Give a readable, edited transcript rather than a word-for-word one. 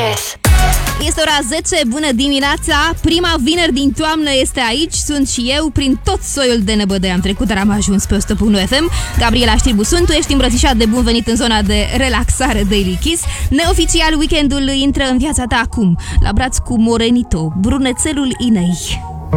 Kiss. Este ora 10, bună dimineața. Prima vineri din toamnă este aici. Sunt și eu, prin tot soiul de nebădăi am trecut, dar am ajuns pe 100.1 FM. Gabriela Știrbu sunt, tu ești îmbrățișat de bun venit în zona de relaxare Daily Kiss. Neoficial, weekendul intră în viața ta acum, la braț cu Morenito, brunețelul Inei.